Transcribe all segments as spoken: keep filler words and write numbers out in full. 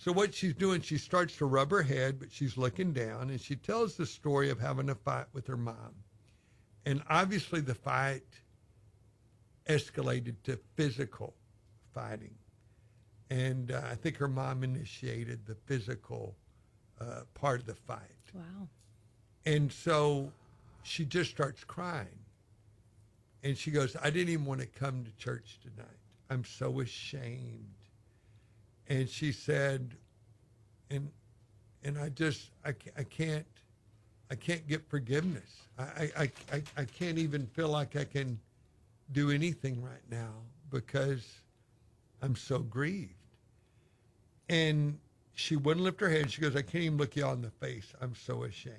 So what she's doing, she starts to rub her head, but she's looking down, and she tells the story of having a fight with her mom. And obviously the fight escalated to physical fighting. And uh, I think her mom initiated the physical uh, part of the fight. Wow. And so she just starts crying. And she goes, I didn't even want to come to church tonight. I'm so ashamed. And she said, and and I just, I, I can't, I can't get forgiveness. I, I, I, I can't even feel like I can do anything right now because I'm so grieved. And she wouldn't lift her head. She goes, I can't even look you all in the face. I'm so ashamed.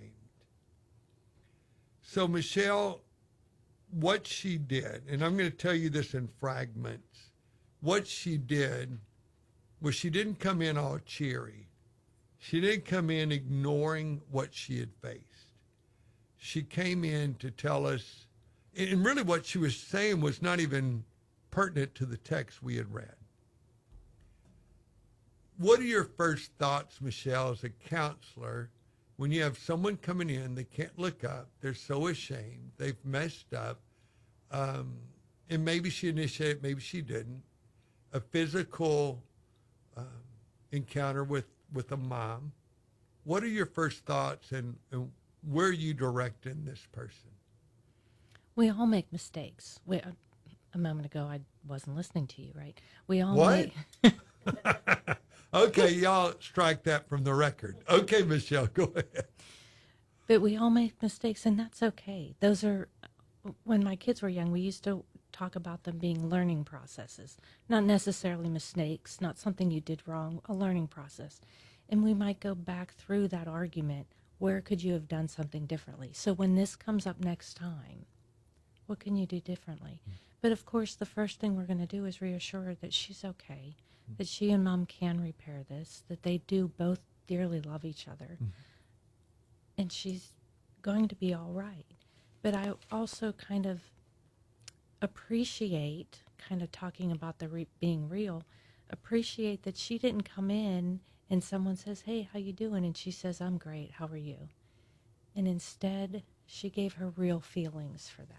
So Michelle, what she did, and I'm going to tell you this in fragments, what she did was she didn't come in all cheery. She didn't come in ignoring what she had faced. She came in to tell us, and really what she was saying was not even pertinent to the text we had read. What are your first thoughts, Michelle, as a counselor, when you have someone coming in, they can't look up, they're so ashamed, they've messed up, um, and maybe she initiated, maybe she didn't, a physical um, encounter with, with a mom. What are your first thoughts, and, and where are you directing this person? We all make mistakes. We, uh, a moment ago, I wasn't listening to you, right? We all What? make... Okay, y'all strike that from the record. Okay, Michelle, go ahead. But we all make mistakes, and that's okay. Those are, when my kids were young, we used to talk about them being learning processes, not necessarily mistakes, not something you did wrong, a learning process. And we might go back through that argument. Where could you have done something differently? So when this comes up next time, what can you do differently? Mm-hmm. But of course, the first thing we're going to do is reassure her that she's okay, mm-hmm. that she and mom can repair this, that they do both dearly love each other, mm-hmm. and she's going to be all right. But I also kind of appreciate, kind of talking about the re- being real, appreciate that she didn't come in and someone says, hey, how you doing? And she says, I'm great. How are you? And instead, she gave her real feelings for that.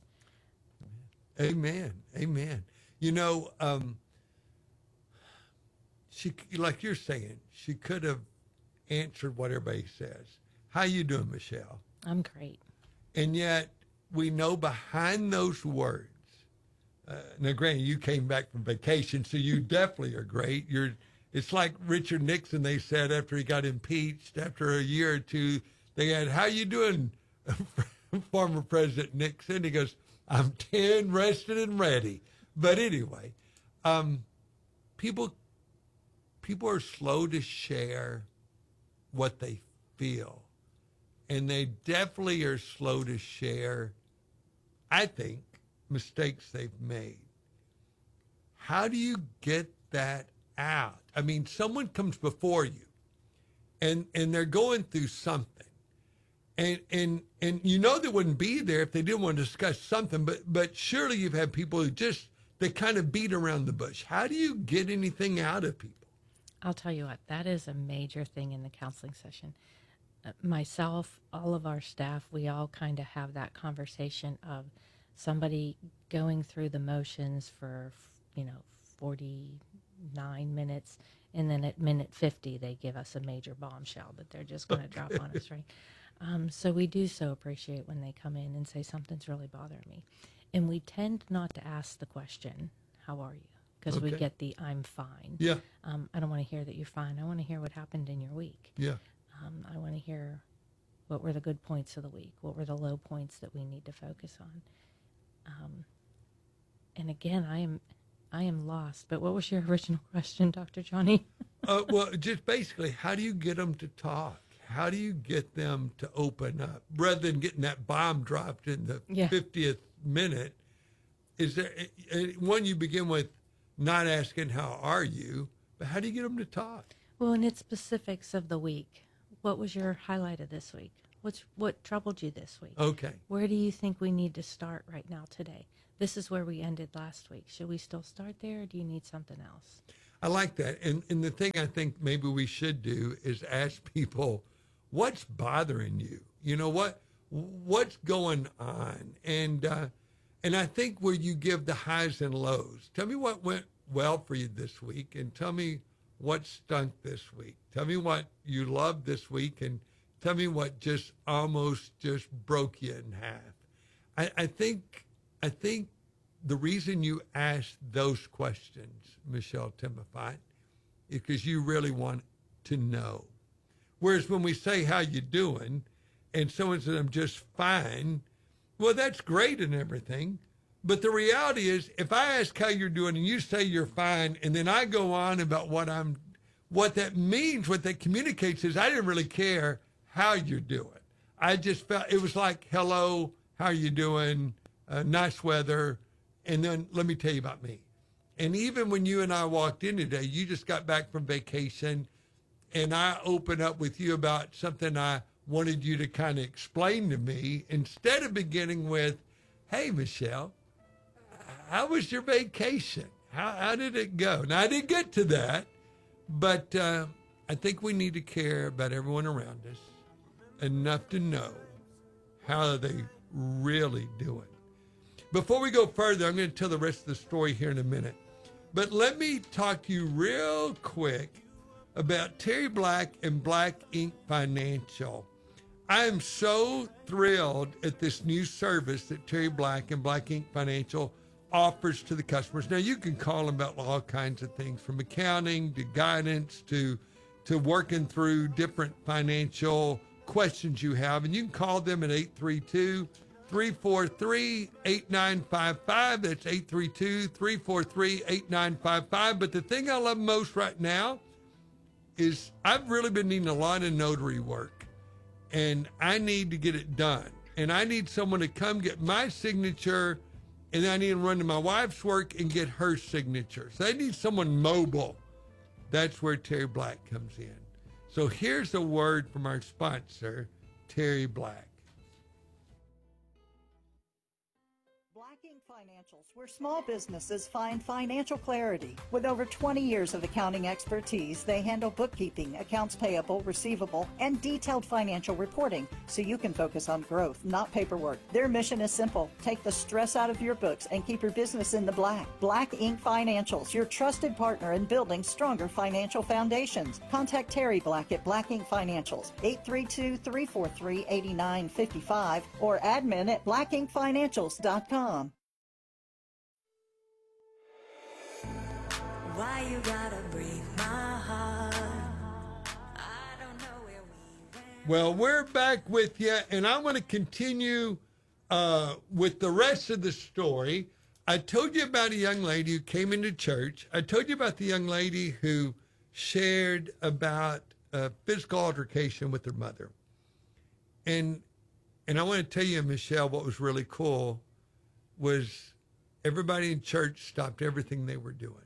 Amen. Amen. You know, um, she, like you're saying, she could have answered what everybody says. How you doing, Michelle? I'm great. And yet, we know behind those words, uh, now granted, you came back from vacation, so you definitely are great. You're, it's like Richard Nixon, they said after he got impeached, after a year or two, they had, how you doing, former President Nixon? He goes, I'm ten, rested, and ready. But anyway, um, people people are slow to share what they feel. And they definitely are slow to share, I think, mistakes they've made. How do you get that out? I mean, someone comes before you, and, and they're going through something. And and and you know they wouldn't be there if they didn't want to discuss something, but but surely you've had people who just, they kind of beat around the bush. How do you get anything out of people? I'll tell you what, that is a major thing in the counseling session. Uh, myself, all of our staff, we all kind of have that conversation of somebody going through the motions for, you know, forty-nine minutes, and then at minute fifty they give us a major bombshell that they're just going to okay. drop on us, right? Um, so we do so appreciate when they come in and say something's really bothering me. And we tend not to ask the question, how are you? Because okay. we get the I'm fine. Yeah. Um, I don't want to hear that you're fine. I want to hear what happened in your week. Yeah. Um, I want to hear what were the good points of the week. What were the low points that we need to focus on? Um, and again, I am I am lost. But what was your original question, Doctor Johnny? uh, well, just basically, how do you get them to talk? How do you get them to open up? Rather than getting that bomb dropped in the yeah. fiftieth minute, is there, one, you begin with not asking, how are you? But how do you get them to talk? Well, and it's specifics of the week. What was your highlight of this week? What's what troubled you this week? Okay. Where do you think we need to start right now today? This is where we ended last week. Should we still start there, or do you need something else? I like that. And and the thing I think maybe we should do is ask people, what's bothering you? You know, what what's going on? And uh, and I think where you give the highs and lows. Tell me what went well for you this week, and tell me what stunk this week. Tell me what you loved this week, and tell me what just almost just broke you in half. I, I think I think the reason you ask those questions, Michelle Timofey, is because you really want to know. Whereas when we say, how you doing, and someone says, I'm just fine, well, that's great and everything. But the reality is, if I ask how you're doing and you say you're fine, and then I go on about what I'm, what that means, what that communicates is I didn't really care how you're doing. I just felt, it was like, hello, how you doing? Uh, nice weather. And then let me tell you about me. And even when you and I walked in today, you just got back from vacation, and I opened up with you about something I wanted you to kind of explain to me, instead of beginning with, hey, Michelle, how was your vacation? How, how did it go? Now, I didn't get to that, but uh, I think we need to care about everyone around us enough to know how are they really doing. Before we go further, I'm going to tell the rest of the story here in a minute. But let me talk to you real quick about Terry Black and Black Ink Financial. I am so thrilled at this new service that Terry Black and Black Ink Financial offers to the customers. Now, you can call them about all kinds of things, from accounting to guidance to, to working through different financial questions you have. And you can call them at eight three two, three four three, eight nine five five. That's eight three two, three four three, eight nine five five. But the thing I love most right now is I've really been needing a lot of notary work, and I need to get it done. And I need someone to come get my signature, and then I need to run to my wife's work and get her signature. So I need someone mobile. That's where Terry Black comes in. So here's a word from our sponsor, Terry Black. Financials, where small businesses find financial clarity. With over twenty years of accounting expertise, they handle bookkeeping, accounts payable, receivable, and detailed financial reporting, so you can focus on growth, not paperwork. Their mission is simple: take the stress out of your books and keep your business in the black. Black Ink Financials, your trusted partner in building stronger financial foundations. Contact Terry Black at Black Ink Financials, eight three two, three four three, eight nine five five, or admin at black ink financials dot com. Why you gotta break my heart? I don't know where we went. Well, we're back with you, and I'm going to continue uh, with the rest of the story. I told you about a young lady who came into church. I told you about the young lady who shared about a physical altercation with her mother. And and I want to tell you, Michelle, what was really cool was everybody in church stopped everything they were doing.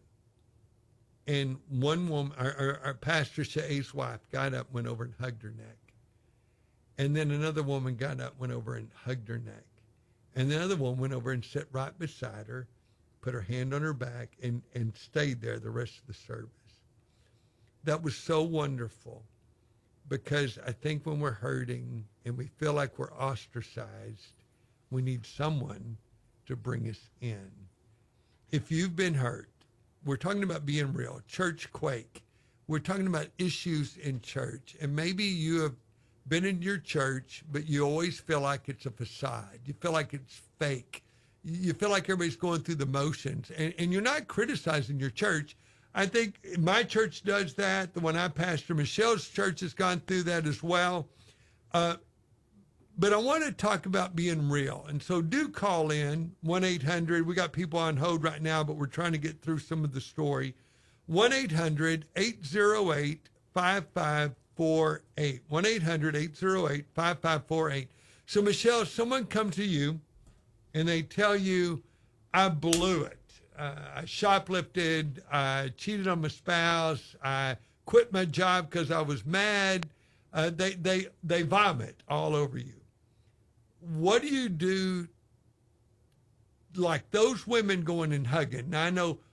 And one woman, our, our, our pastor, Sha'a's wife, got up, went over and hugged her neck. And then another woman got up, went over and hugged her neck. And the other one went over and sat right beside her, put her hand on her back, and, and stayed there the rest of the service. That was so wonderful, because I think when we're hurting and we feel like we're ostracized, we need someone to bring us in. If you've been hurt, we're talking about being real, church quake. We're talking about issues in church. And maybe you have been in your church, but you always feel like it's a facade. You feel like it's fake. You feel like everybody's going through the motions. And, and you're not criticizing your church. I think my church does that. The one I pastor, Michelle's church, has gone through that as well. Uh, But I want to talk about being real. And so do call in, one eight hundred. We got people on hold right now, but we're trying to get through some of the story. one eight hundred, eight oh eight, five five four eight. one eight hundred, eight oh eight, five five four eight. So, Michelle, if someone comes to you and they tell you, I blew it. Uh, I shoplifted. I cheated on my spouse. I quit my job because I was mad. Uh, they, they, they vomit all over you. What do you do, like those women going and hugging? Now, I know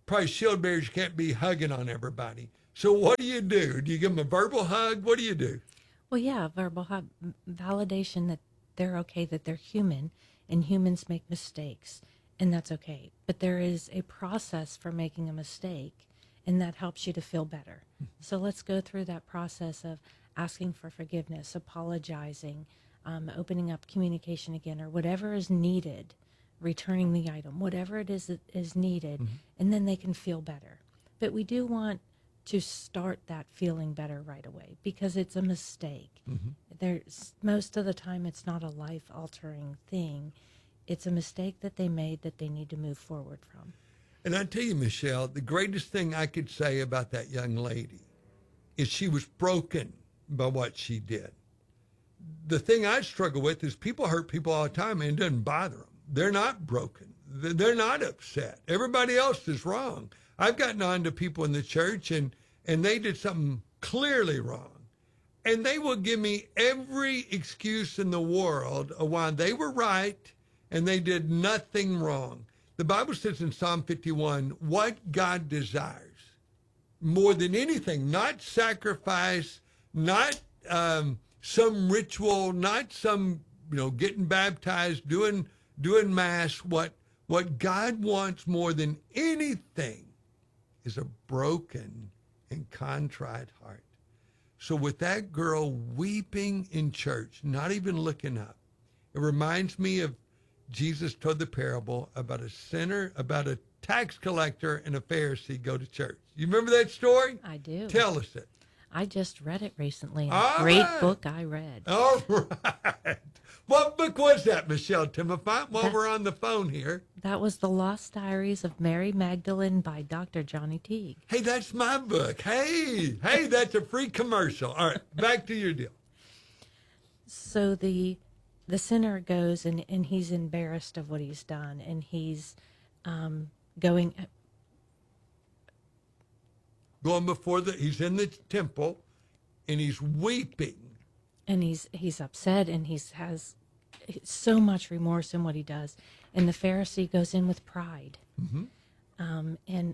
probably shield bearers can't be hugging on everybody. So what do you do? Do you give them a verbal hug? What do you do? Well, yeah, verbal hug, validation that they're okay, that they're human, and humans make mistakes, and that's okay. But there is a process for making a mistake, and that helps you to feel better. So let's go through that process of asking for forgiveness, apologizing, um, opening up communication again, or whatever is needed, returning the item, whatever it is that is needed, Mm-hmm. and then they can feel better. But we do want to start that feeling better right away because it's a mistake. Mm-hmm. There's most of the time it's not a life-altering thing. It's a mistake that they made that they need to move forward from. And I tell you, Michelle, the greatest thing I could say about that young lady is she was broken by what she did. The thing I struggle with is people hurt people all the time and it doesn't bother them. They're not broken. They're not upset. Everybody else is wrong. I've gotten on to people in the church and, and they did something clearly wrong. And they will give me every excuse in the world of why they were right and they did nothing wrong. The Bible says in Psalm fifty-one, what God desires more than anything, not sacrifice, not um, some ritual, not some, you know, getting baptized, doing doing mass. What what God wants more than anything is a broken and contrite heart. So with that girl weeping in church, not even looking up, it reminds me of Jesus told the parable about a sinner, about a tax collector and a Pharisee go to church. You remember that story? I do. Tell us it. I just read it recently. A All great right. book I read. All right. What book was that, Michelle Timofant, while That- we're on the phone here? That was The Lost Diaries of Mary Magdalene by Doctor Johnny Teague. Hey, that's my book. Hey, hey, that's a free commercial. All right, back to your deal. So the the sinner goes and, and he's embarrassed of what he's done, and he's um, going. Going before the, he's in the temple, and he's weeping. and he's he's upset, and he's has so much remorse in what he does. And the Pharisee goes in with pride, Mm-hmm. um, and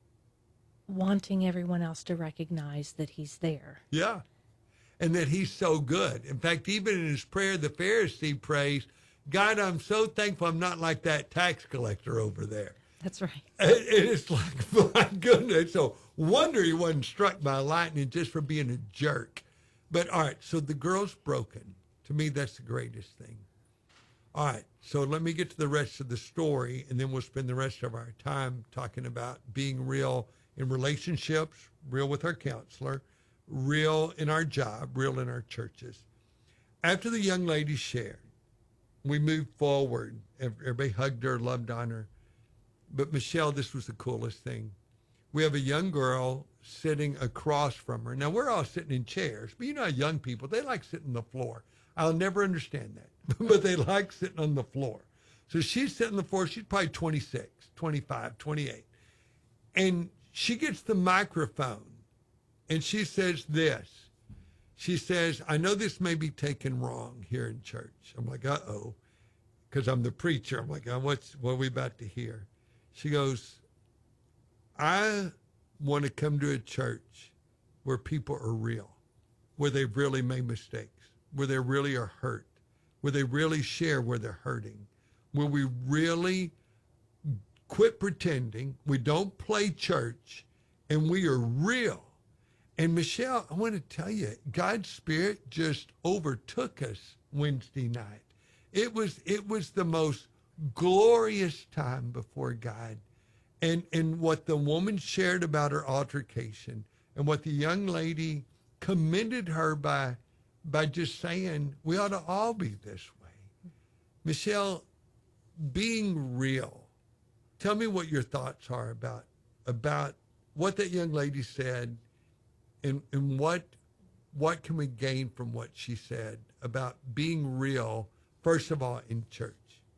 wanting everyone else to recognize that he's there. Yeah. And that he's so good. In fact, even in his prayer, the Pharisee prays, God, I'm so thankful I'm not like that tax collector over there. That's right. And it's like, my goodness. So wonder he wasn't struck by lightning just for being a jerk. But all right, so the girl's broken. To me, that's the greatest thing. All right, so let me get to the rest of the story, and then we'll spend the rest of our time talking about being real in relationships, real with our counselor, real in our job, real in our churches. After the young lady shared, we moved forward. Everybody hugged her, loved on her. But Michelle, this was the coolest thing. We have a young girl sitting across from her. Now, we're all sitting in chairs, but you know how young people, they like sitting on the floor. I'll never understand that, but they like sitting on the floor. So she's sitting on the floor. She's probably twenty-six, twenty-five, twenty-eight. And she gets the microphone, and she says this. She says, I know this may be taken wrong here in church. I'm like, uh-oh, because I'm the preacher. I'm like, oh, what's, what are we about to hear? She goes, I want to come to a church where people are real, where they've really made mistakes, where they really are hurt, where they really share where they're hurting, where we really quit pretending, we don't play church, and we are real. And Michelle, I want to tell you, God's Spirit just overtook us Wednesday night. It was it was the most glorious time before God. And and what the woman shared about her altercation, and what the young lady commended her by by just saying, we ought to all be this way. Michelle, being real, tell me what your thoughts are about about what that young lady said, and, and what what can we gain from what she said about being real, first of all, in church?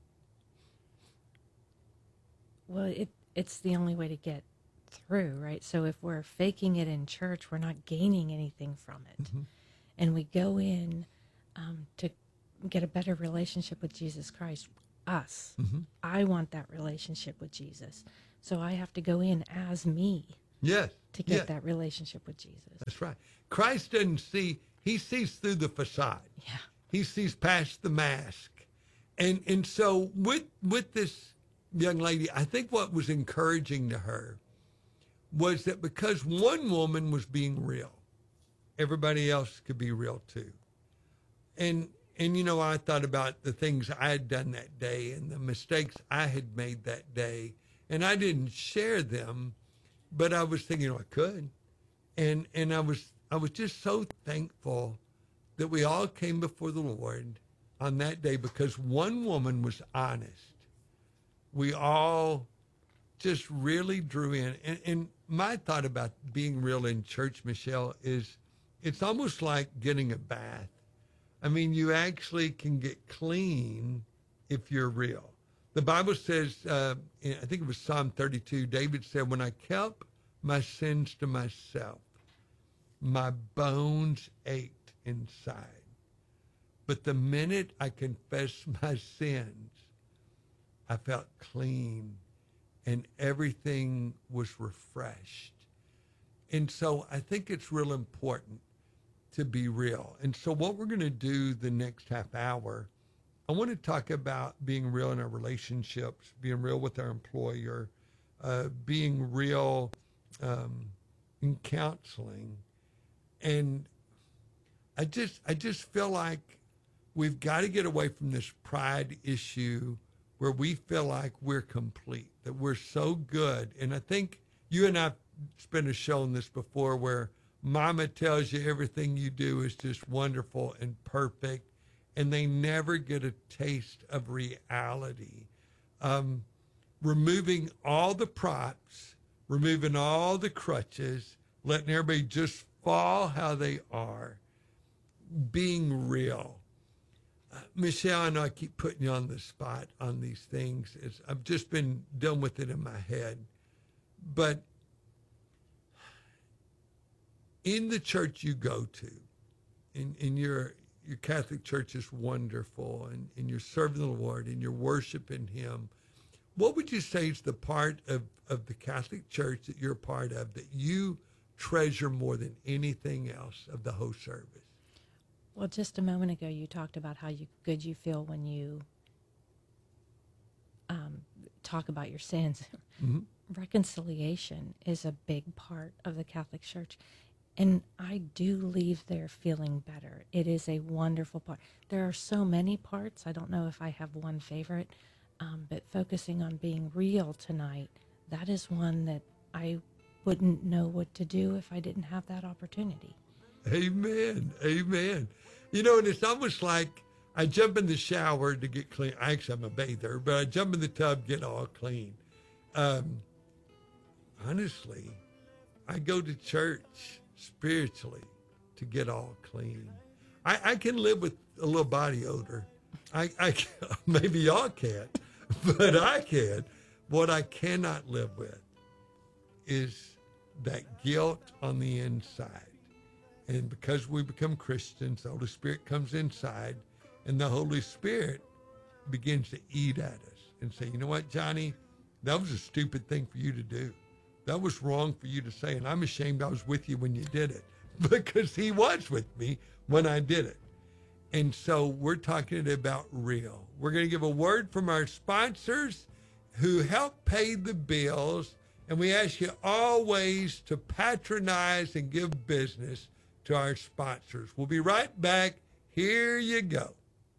Well, it it's the only way to get through, right? So if we're faking it in church, we're not gaining anything from it. Mm-hmm. And we go in um, to get a better relationship with Jesus Christ. Us. Mm-hmm. I want that relationship with Jesus. So I have to go in as me Yes. to get yes. that relationship with Jesus. That's right. Christ doesn't see, he sees through the facade. Yeah. He sees past the mask. And and so with with this young lady, I think what was encouraging to her was that because one woman was being real, everybody else could be real too. And and you know, I thought about the things I had done that day and the mistakes I had made that day, and I didn't share them, but I was thinking, oh, I could. And and I was I was just so thankful that we all came before the Lord on that day because one woman was honest. We all just really drew in. And, and my thought about being real in church, Michelle, is it's almost like getting a bath. I mean, you actually can get clean if you're real. The Bible says, uh, I think it was Psalm thirty-two, David said, when I kept my sins to myself, my bones ached inside. But the minute I confessed my sins, I felt clean and everything was refreshed. And so I think it's real important to be real. And so what we're going to do the next half hour, I want to talk about being real in our relationships, being real with our employer, uh, being real um, in counseling. And I just, I just feel like we've got to get away from this pride issue where we feel like we're complete, that we're so good. And I think you and I spent a show on this before where mama tells you everything you do is just wonderful and perfect, and they never get a taste of reality. Um, removing all the props, removing all the crutches, letting everybody just fall how they are, being real. Uh, Michelle, I know I keep putting you on the spot on these things. It's, I've just been done with it in my head. But in the church you go to, in, in your your Catholic church is wonderful, and, and you're serving the Lord, and you're worshiping him, what would you say is the part of, of the Catholic church that you're a part of that you treasure more than anything else of the whole service? Well, just a moment ago, you talked about how you, good you feel when you um, talk about your sins. Mm-hmm. Reconciliation is a big part of the Catholic Church, and I do leave there feeling better. It is a wonderful part. There are so many parts. I don't know if I have one favorite, um, but focusing on being real tonight, that is one that I wouldn't know what to do if I didn't have that opportunity. Amen. Amen. You know, and it's almost like I jump in the shower to get clean. Actually, I'm a bather, but I jump in the tub, get all clean. Um, honestly, I go to church spiritually to get all clean. I, I can live with a little body odor. I, I maybe y'all can't, but I can. What I cannot live with is that guilt on the inside. And because we become Christians, the Holy Spirit comes inside, and the Holy Spirit begins to eat at us and say, you know what, Johnny, that was a stupid thing for you to do. That was wrong for you to say, and I'm ashamed I was with you when you did it, because he was with me when I did it. And so we're talking about real. We're going to give a word from our sponsors who help pay the bills, and we ask you always to patronize and give business to our sponsors. We'll be right back. Here you go.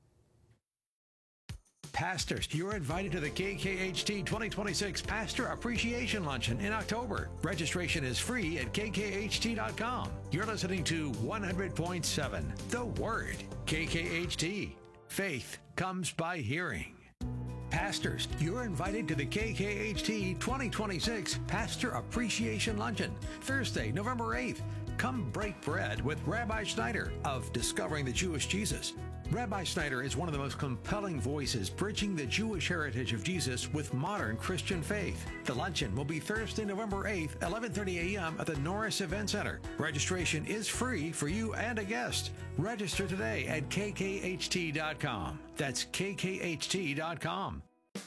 Pastors, you're invited to the K K H T twenty twenty-six Pastor Appreciation Luncheon in October. Registration is free at K K H T dot com. You're listening to one hundred point seven, The Word. K K H T. Faith comes by hearing. Pastors, you're invited to the K K H T twenty twenty-six Pastor Appreciation Luncheon, Thursday, November eighth. Come break bread with Rabbi Schneider of Discovering the Jewish Jesus. Rabbi Schneider is one of the most compelling voices bridging the Jewish heritage of Jesus with modern Christian faith. The luncheon will be Thursday, November eighth, eleven thirty a.m. at the Norris Event Center. Registration is free for you and a guest. Register today at K K H T dot com. That's K K H T dot com.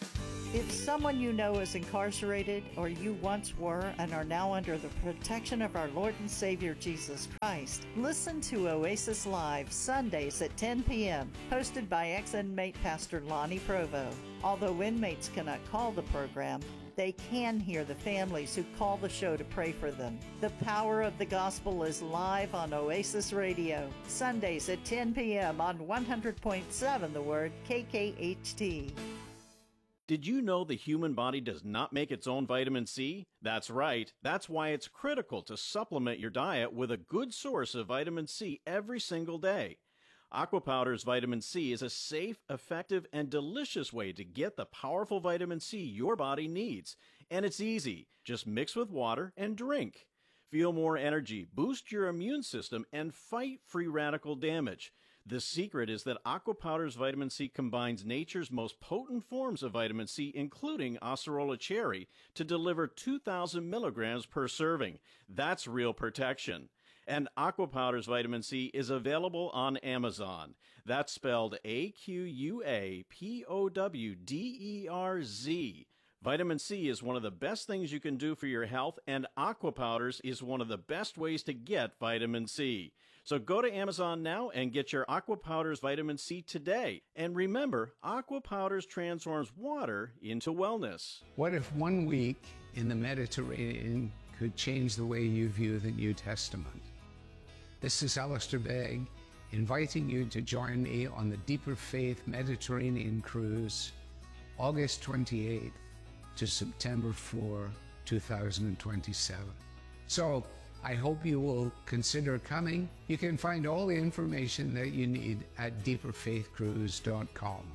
If someone you know is incarcerated, or you once were and are now under the protection of our Lord and Savior Jesus Christ, listen to Oasis Live Sundays at ten p.m., hosted by ex-inmate Pastor Lonnie Provo. Although inmates cannot call the program, they can hear the families who call the show to pray for them. The power of the gospel is live on Oasis Radio, Sundays at ten p.m. on one hundred point seven The Word, K K H T. Did you know the human body does not make its own vitamin C? That's right. That's why it's critical to supplement your diet with a good source of vitamin C every single day. Aquapowder's vitamin C is a safe, effective, and delicious way to get the powerful vitamin C your body needs. And it's easy. Just mix with water and drink. Feel more energy, boost your immune system, and fight free radical damage. The secret is that Aquapowder's vitamin C combines nature's most potent forms of vitamin C, including Acerola cherry, to deliver two thousand milligrams per serving. That's real protection. And Aquapowder's vitamin C is available on Amazon. That's spelled A Q U A P O W D E R Z. Vitamin C is one of the best things you can do for your health, and Aquapowders is one of the best ways to get vitamin C. So go to Amazon now and get your Aquapowders vitamin C today. And remember, Aquapowders transforms water into wellness. What if one week in the Mediterranean could change the way you view the New Testament? This is Alistair Begg, inviting you to join me on the Deeper Faith Mediterranean Cruise, August twenty-eighth to September fourth, two thousand twenty-seven. So I hope you will consider coming. You can find all the information that you need at deeper faith cruise dot com.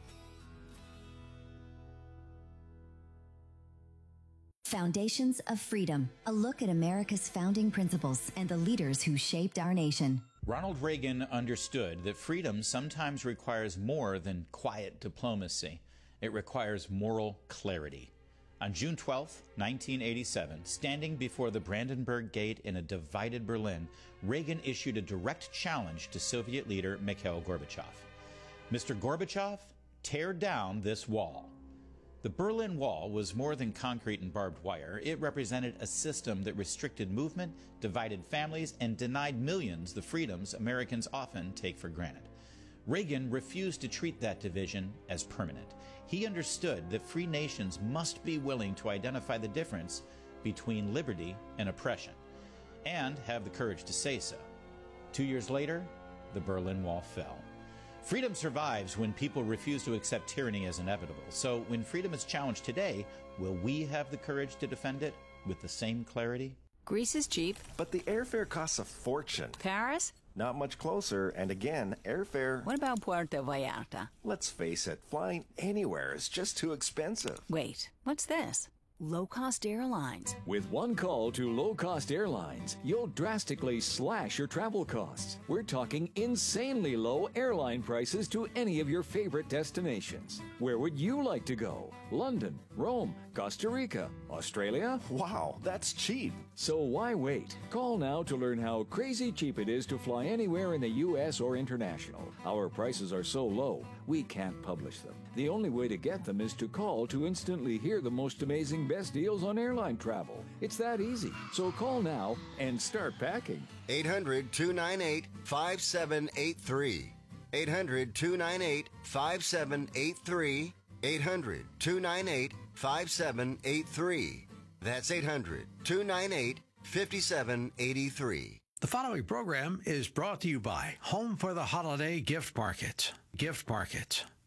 Foundations of Freedom, a look at America's founding principles and the leaders who shaped our nation. Ronald Reagan understood that freedom sometimes requires more than quiet diplomacy. It requires moral clarity. On June twelfth, nineteen eighty-seven, standing before the Brandenburg Gate in a divided Berlin, Reagan issued a direct challenge to Soviet leader Mikhail Gorbachev. Mister Gorbachev, tear down this wall. The Berlin Wall was more than concrete and barbed wire. It represented a system that restricted movement, divided families, and denied millions the freedoms Americans often take for granted. Reagan refused to treat that division as permanent. He understood that free nations must be willing to identify the difference between liberty and oppression, and have the courage to say so. Two years later, the Berlin Wall fell. Freedom survives when people refuse to accept tyranny as inevitable. So when freedom is challenged today, will we have the courage to defend it with the same clarity? Greece is cheap. But the airfare costs a fortune. Paris? Not much closer, and again, airfare... What about Puerto Vallarta? Let's face it, flying anywhere is just too expensive. Wait, what's this? Low-cost airlines. With one call to low-cost airlines, you'll drastically slash your travel costs. We're talking insanely low airline prices to any of your favorite destinations. Where would you like to go? London, Rome, Costa Rica, Australia? Wow, that's cheap. So why wait? Call now to learn how crazy cheap it is to fly anywhere in the U S or international. Our prices are so low, we can't publish them. The only way to get them is to call to instantly hear the most amazing best deals on airline travel. It's that easy. So call now and start packing. eight hundred, two nine eight, five seven eight three. eight hundred, two nine eight, five seven eight three. eight hundred, two nine eight, five seven eight three. That's eight hundred, two nine eight, five seven eight three. The following program is brought to you by Home for the Holiday Gift Market. Gift Market.